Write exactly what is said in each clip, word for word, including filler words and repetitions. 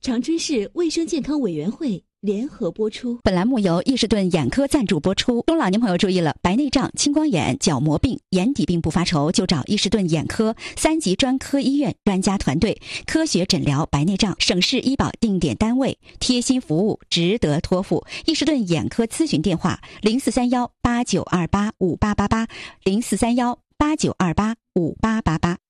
长春市卫生健康委员会联合播出。 本栏目由益士顿眼科赞助播出。中老年朋友注意了，白内障、青光眼、角膜病、眼底病不发愁，就找益士顿眼科三级专科医院专家团队，科学诊疗白内障，省市医保定点单位，贴心服务，值得托付。益士顿眼科咨询电话：零四三幺八九二八五八八八，零四三幺八九二八五八八八。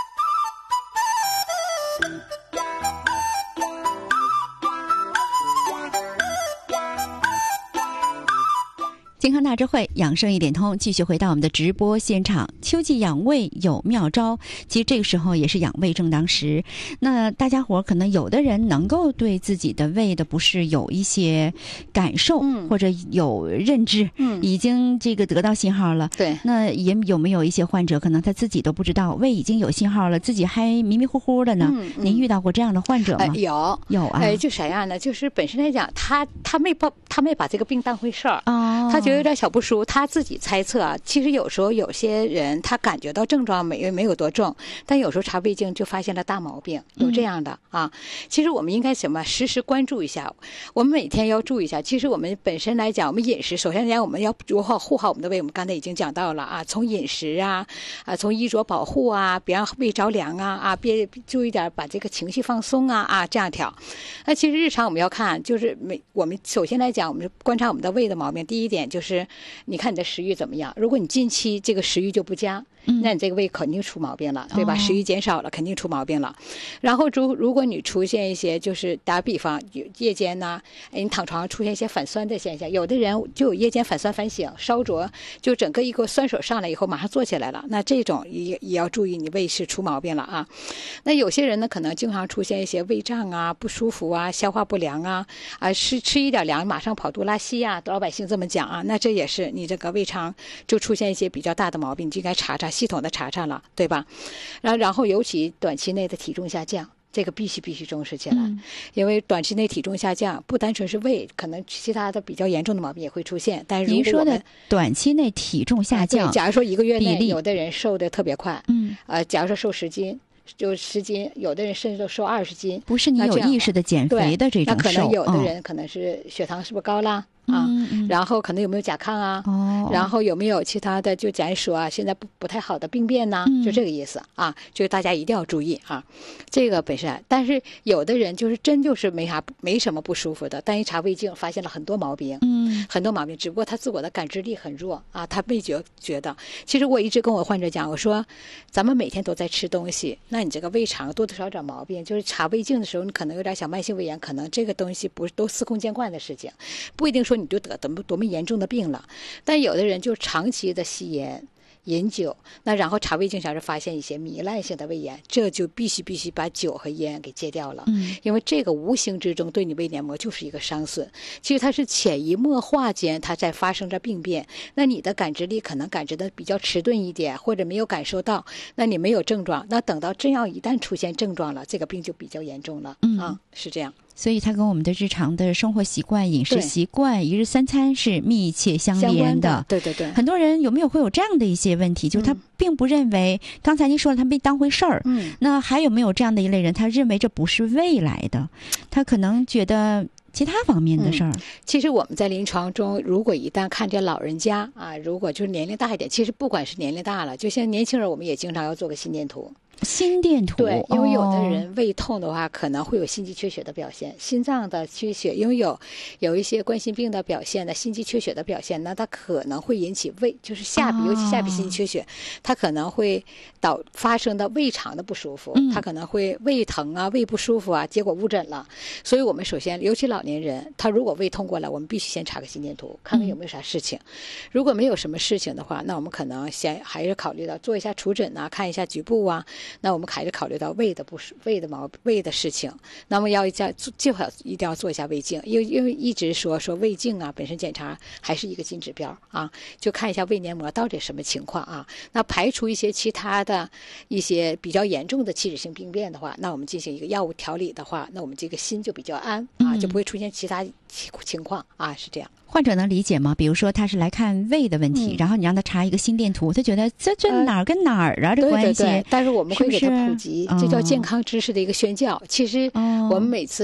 健康大智慧，养生一点通，继续回到我们的直播现场。秋季养胃有妙招，其实这个时候也是养胃正当时。那大家伙可能有的人能够对自己的胃的不适有一些感受，嗯、或者有认知，嗯，已经这个得到信号了。 对， 那也有没有一些患者可能他自己都不知道胃已经有信号了，自己还迷迷糊糊的呢？嗯嗯、您遇到过这样的患者吗？ 呃、有有啊， 哎，就啥样呢？就是本身来讲，他他没把他没把这个病当回事儿哦， 他觉得有点小不舒服，他自己猜测啊。其实有时候有些人他感觉到症状没没有多重，但有时候查胃镜就发现了大毛病，有这样的、嗯、啊。其实我们应该什么时时关注一下，我们每天要注意一下。其实我们本身来讲，我们饮食首先讲我们要如何护好我们的胃，我们刚才已经讲到了啊，从饮食啊啊，从衣着保护啊，别让胃着凉啊啊，别注意点把这个情绪放松啊啊，这样调。那其实日常我们要看，就是每我们首先来讲，我们观察我们的胃的毛病，第一点就是你看你的食欲怎么样。如果你近期这个食欲就不佳，那你这个胃肯定出毛病了，对吧？食欲减少了，肯定出毛病了。然后如如果你出现一些，就是打比方，夜间呢、啊，你躺床上出现一些反酸的现象，有的人就有夜间反酸反醒，烧灼，就整个一个酸水上来以后马上坐起来了，那这种也也要注意，你胃是出毛病了啊。那有些人呢，可能经常出现一些胃胀啊、不舒服啊、消化不良啊，啊吃吃一点凉马上跑肚拉稀啊，老百姓这么讲啊，那这也是你这个胃肠就出现一些比较大的毛病，你就应该查查。系统的查查了，对吧？然后，然后尤其短期内的体重下降，这个必须必须重视起来，嗯、因为短期内体重下降不单纯是胃，可能其他的比较严重的毛病也会出现。但是您说的短期内体重下降， 对，假如说一个月内有的人瘦的特别快，嗯，呃，假如说瘦十斤。就十斤，有的人甚至都瘦二十斤， 不是你有意识的减肥的这种瘦， 那可能有的人可能是血糖是不是高啦？啊、嗯嗯，然后可能有没有甲亢啊？哦，然后有没有其他的，就咱说啊，现在不不太好的病变呢？嗯、就这个意思啊，就大家一定要注意啊。这个本身，但是有的人就是真就是没啥没什么不舒服的，但一查胃镜发现了很多毛病，嗯，很多毛病，只不过他自我的感知力很弱啊，他没觉觉得。其实我一直跟我患者讲，我说咱们每天都在吃东西，那你这个胃肠多多少少点毛病，就是查胃镜的时候，你可能有点小慢性胃炎，可能这个东西不是都司空见惯的事情，不一定说。你就得多么多么严重的病了，但有的人就长期的吸烟、饮酒，那然后查胃镜上是发现一些糜烂性的胃炎，这就必须必须把酒和烟给戒掉了，嗯，因为这个无形之中对你胃黏膜就是一个伤损。其实它是潜移默化间，它在发生着病变。那你的感知力可能感知的比较迟钝一点，或者没有感受到，那你没有症状，那等到真要一旦出现症状了，这个病就比较严重了，嗯啊，是这样。 所以它跟我们的日常的生活习惯、饮食习惯、一日三餐是密切相连的。 对对对， 很多人有没有会有这样的一些问题，就是他并不认为，嗯、刚才您说了他没当回事儿。嗯，那还有没有这样的一类人，他认为这不是胃来的，他可能觉得其他方面的事儿、嗯。 其实我们在临床中，如果一旦看见老人家啊，如果就是年龄大一点，其实不管是年龄大了，就像年轻人，我们也经常要做个心电图。 心电图， 对，因为有的人胃痛的话，可能会有心肌缺血的表现，心脏的缺血，因为有有一些冠心病的表现的心肌缺血的表现，那它可能会引起胃，就是下鼻，尤其下鼻心肌缺血，它可能会导发生的胃肠的不舒服，它可能会胃疼啊、胃不舒服啊，结果误诊了。所以我们首先，尤其老年人，他如果胃痛过来，我们必须先查个心电图，看看有没有啥事情。如果没有什么事情的话，那我们可能先还是考虑到做一下除诊啊，看一下局部啊。那我们还是考虑到胃的不是胃的毛胃的事情，那么要在最好一定要做一下胃镜，因为因为一直说说胃镜啊，本身检查还是一个金指标啊，就看一下胃黏膜到底什么情况啊。那排除一些其他的一些比较严重的器质性病变的话，那我们进行一个药物调理的话，那我们这个心就比较安啊，就不会出现其他情况啊，是这样。 患者能理解吗？比如说他是来看胃的问题，嗯、然后你让他查一个心电图，他觉得这这哪儿跟哪儿啊、呃、这关系？ 对对对，但是我们会给他普及，是是这叫健康知识的一个宣教。哦、其实我们每次